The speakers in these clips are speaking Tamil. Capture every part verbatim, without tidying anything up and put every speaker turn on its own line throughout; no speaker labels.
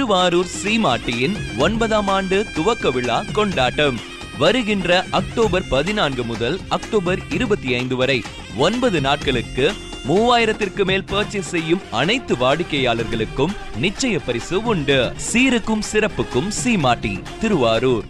திருவாரூர் சீமாட்டியின் ஒன்பதாம் ஆண்டு துவக்க விழா கொண்டாட்டம் வருகின்ற அக்டோபர் பதினான்கு முதல் அக்டோபர் இருபத்தி ஐந்து வரை ஒன்பது நாட்களுக்கு மூவாயிரத்திற்கு மேல் பர்ச்சேஸ் செய்யும் அனைத்து வாடிக்கையாளர்களுக்கும் நிச்சய பரிசு உண்டு. சீருக்கும் சிறப்புக்கும் சீமாட்டி திருவாரூர்.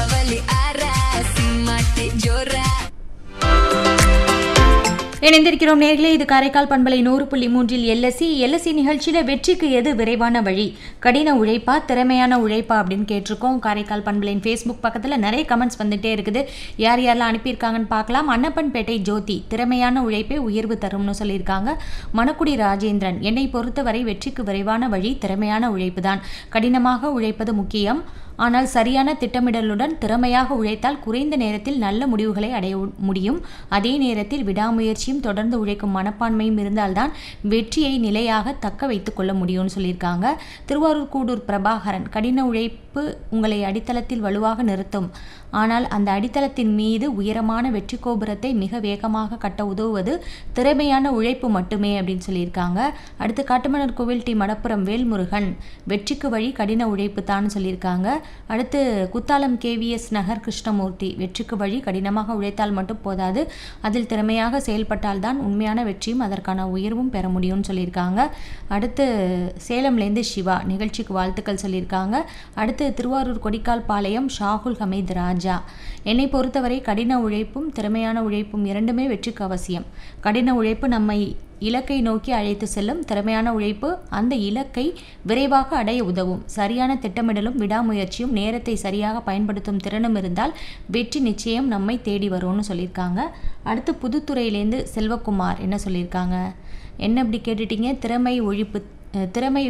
இணைந்திருக்கிறோம் நேர்களே. இது காரைக்கால் பண்பலை நூறு புள்ளி மூன்றில் எல்எஸ்சி எல்எஸ்சி நிகழ்ச்சியில வெற்றிக்கு எது விரைவான வழி, கடின உழைப்பா திறமையான உழைப்பா அப்படின்னு கேட்டிருக்கோம். காரைக்கால் பண்பலையின் ஃபேஸ்புக் பக்கத்துல நிறைய கமெண்ட்ஸ் வந்துட்டே இருக்குது. யார் யாரெல்லாம் அனுப்பியிருக்காங்கன்னு பார்க்கலாம். அன்னப்பன்பேட்டை ஜோதி திறமையான உழைப்பே உயர்வு தரும்னு சொல்லியிருக்காங்க. மணக்குடி ராஜேந்திரன், என்னை பொறுத்தவரை வெற்றிக்கு விரைவான வழி திறமையான உழைப்பு தான். கடினமாக உழைப்பது முக்கியம், ஆனால் சரியான திட்டமிடலுடன் திறமையாக உழைத்தால் குறைந்த நேரத்தில் நல்ல முடிவுகளை அடைய முடியும். அதே நேரத்தில் விடாமுயற்சியும் தொடர்ந்து உழைக்கும் மனப்பான்மையும் இருந்தால்தான் வெற்றியை நிலையாக தக்க வைத்துக் கொள்ள முடியும்னு சொல்லியிருக்காங்க. திருவாரூர் கூடூர் பிரபாகரன், கடின உழைப்பு உங்களை அடித்தளத்தில் வலுவாக நிறுத்தும், ஆனால் அந்த அடித்தளத்தின் மீது உயரமான வெற்றி கோபுரத்தை மிக வேகமாக கட்ட உதவுவது திறமையான உழைப்பு மட்டுமே அப்படின்னு சொல்லியிருக்காங்க. அடுத்து காட்டுமன்னார் கோவில் டி மடப்புரம் வேல்முருகன், வெற்றிக்கு வழி கடின உழைப்பு தான் சொல்லியிருக்காங்க. அடுத்து குத்தாலம் கேவிஎஸ் நகர் கிருஷ்ணமூர்த்தி, வெற்றிக்கு வழி கடினமாக உழைத்தால் மட்டும் போதாது, அதில் திறமையாக செயல்பட்டால் தான் உண்மையான வெற்றியும் அதற்கான உயர்வும் பெற முடியும்னு சொல்லியிருக்காங்க. அடுத்து சேலம்லேருந்து சிவா, நிகழ்ச்சிக்கு வாழ்த்துக்கள் சொல்லியிருக்காங்க. அடுத்து திருவாரூர் கொடிக்கால் பாளையம் ஷாகுல் ஹமீத் ராஜா, என்னை பொறுத்தவரை கடின உழைப்பும் திறமையான உழைப்பும் இரண்டுமே வெற்றிக்கு அவசியம். கடின உழைப்பு நம்மை இலக்கை நோக்கி அழைத்து செல்லும், திறமையான உழைப்பு அந்த இலக்கை விரைவாக அடைய உதவும். சரியான திட்டமிடலும் விடாமுயற்சியும் நேரத்தை சரியாக பயன்படுத்தும் திறனும் இருந்தால் வெற்றி நிச்சயம் நம்மை தேடி வரும்னு சொல்லியிருக்காங்க. அடுத்து புதுத்துறையிலேருந்து செல்வகுமார் என்ன சொல்லியிருக்காங்க, என்ன இப்படி கேட்டுட்டீங்க, திறமை ஒழிப்பு திறமை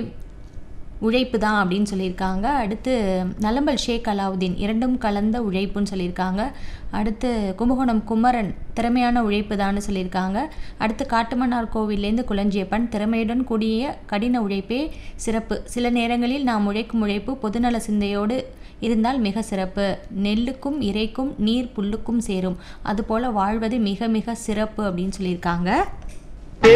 உழைப்பு தான் அப்படின்னு சொல்லியிருக்காங்க. அடுத்து நலம்பல் ஷேக் அலாவுதீன், இரண்டும் கலந்த உழைப்புன்னு சொல்லியிருக்காங்க. அடுத்து கும்பகோணம் குமரன், திறமையான உழைப்பு தான்னு சொல்லியிருக்காங்க. அடுத்து காட்டுமன்னார் கோவிலேருந்து குளஞ்சியப்பன், திறமையுடன் கூடிய கடின உழைப்பே சிறப்பு. சில நேரங்களில் நாம் உழைக்கும் உழைப்பு பொதுநல சிந்தையோடு இருந்தால் மிக சிறப்பு. நெல்லுக்கும் இறைக்கும் நீர் புல்லுக்கும் சேரும், அதுபோல வாழ்வது மிக மிக சிறப்பு அப்படின்னு சொல்லியிருக்காங்க.